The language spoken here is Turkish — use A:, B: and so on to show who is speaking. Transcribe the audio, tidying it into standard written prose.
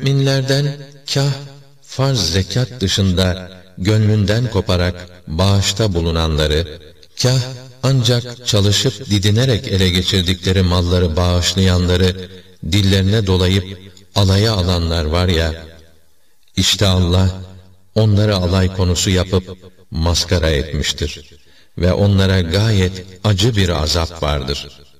A: Müminlerden kah farz zekat dışında gönlünden koparak bağışta bulunanları, kah ancak çalışıp didinerek ele geçirdikleri malları bağışlayanları dillerine dolayıp alaya alanlar var ya, işte Allah onları alay konusu yapıp maskara etmiştir ve onlara gayet acı bir azap vardır.